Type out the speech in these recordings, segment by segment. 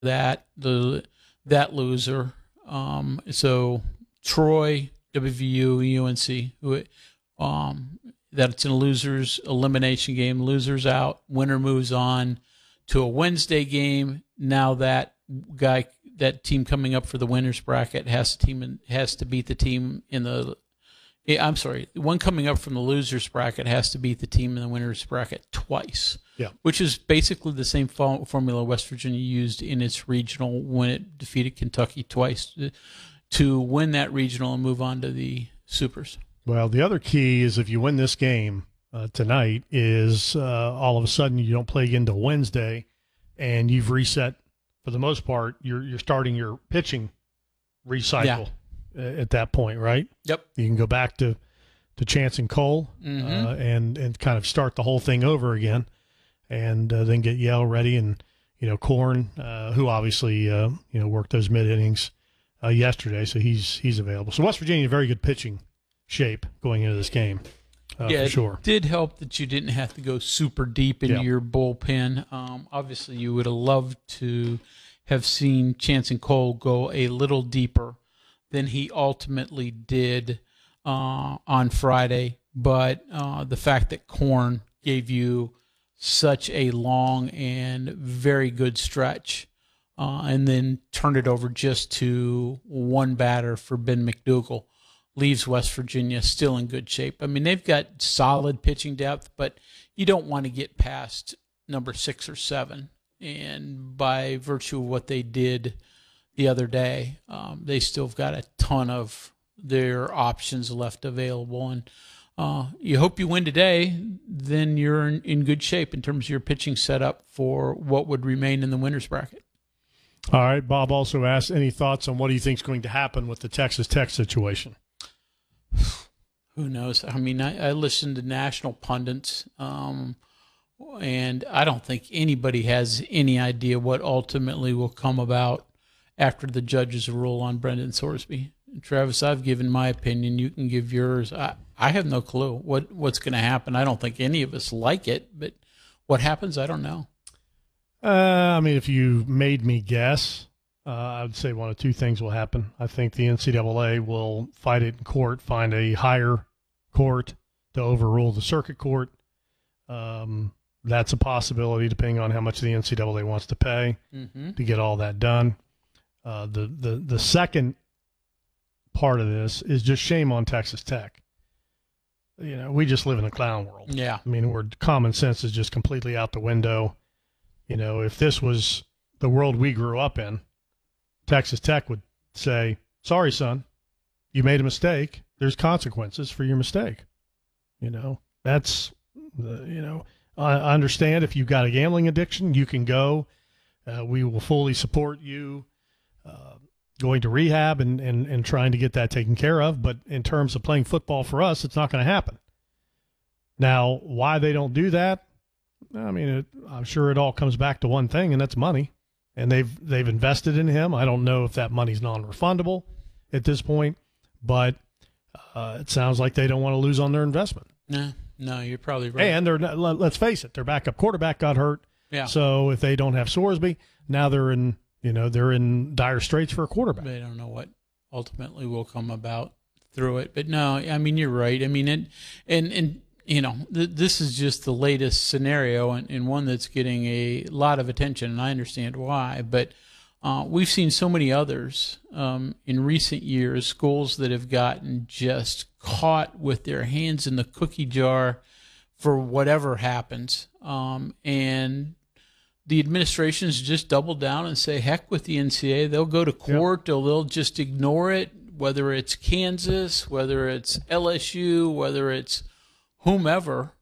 that loser. So Troy, WVU, UNC, that it's in a losers elimination game. Losers out, winner moves on to a Wednesday game. Now that team coming up for the winners bracket has to beat the team in the. I'm sorry, the one coming up from the losers bracket has to beat the team in the winners bracket twice. Yeah, which is basically the same formula West Virginia used in its regional when it defeated Kentucky twice to win that regional and move on to the Supers. Well, the other key is if you win this game tonight is all of a sudden you don't play again until Wednesday, and you've reset, for the most part, you're starting your pitching recycle at that point, right? Yep. You can go back to Chance and Cole and kind of start the whole thing over again, and then get Yale ready and, Korn, who obviously, worked those mid-innings yesterday, so he's available. So West Virginia, very good pitching shape going into this game, for sure. It did help that you didn't have to go super deep into your bullpen. Obviously, you would have loved to have seen Chance and Cole go a little deeper than he ultimately did on Friday, but the fact that Korn gave you such a long and very good stretch and then turned it over just to one batter for Ben McDougal leaves West Virginia still in good shape. I mean, they've got solid pitching depth, but you don't want to get past number 6 or 7. And by virtue of what they did the other day, they still have got a ton of their options left available. And you hope you win today, then you're in good shape in terms of your pitching setup for what would remain in the winner's bracket. All right. Bob also asked, any thoughts on what do you think is going to happen with the Texas Tech situation? Who knows? I mean, I listen to national pundits, and I don't think anybody has any idea what ultimately will come about after the judges rule on Brendan Sorsby. Travis, I've given my opinion. You can give yours. I have no clue what's going to happen. I don't think any of us like it, but what happens, I don't know. I mean, if you made me guess, I would say one of two things will happen. I think the NCAA will fight it in court, find a higher court to overrule the circuit court. That's a possibility, depending on how much the NCAA wants to pay to get all that done. The second part of this is just shame on Texas Tech. We just live in a clown world. Yeah. I mean, where common sense is just completely out the window. If this was the world we grew up in, Texas Tech would say, sorry, son, you made a mistake. There's consequences for your mistake. That's, I understand if you've got a gambling addiction, you can go. We will fully support you going to rehab and trying to get that taken care of. But in terms of playing football for us, it's not going to happen. Now, why they don't do that? I mean, I'm sure it all comes back to one thing, and that's money. And they've invested in him. I don't know if that money's non-refundable at this point, but it sounds like they don't want to lose on their investment. No, you're probably right. And let's face it, their backup quarterback got hurt. Yeah. So if they don't have Sorsby, now they're in dire straits for a quarterback. They don't know what ultimately will come about through it. But no, I mean, you're right. I mean, this is just the latest scenario and one that's getting a lot of attention, and I understand why. But we've seen so many others in recent years, schools that have gotten just caught with their hands in the cookie jar for whatever happens. And the administrations just double down and say, heck with the NCAA. They'll go to court, or they'll just ignore it, whether it's Kansas, whether it's LSU, whether it's whomever.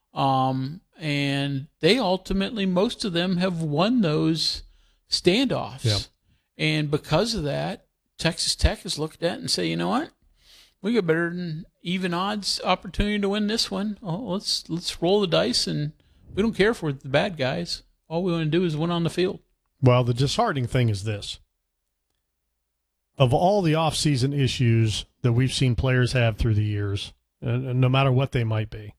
And they ultimately, most of them have won those standoffs. Yep. And because of that, Texas Tech is looked at and say, you know what? We got better than even odds opportunity to win this one. Oh, let's roll the dice, and we don't care if we're the bad guys. All we want to do is win on the field. Well, the disheartening thing is this. Of all the off-season issues that we've seen players have through the years, no matter what they might be,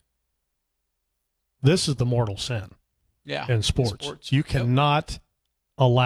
this is the mortal sin in sports. You cannot allow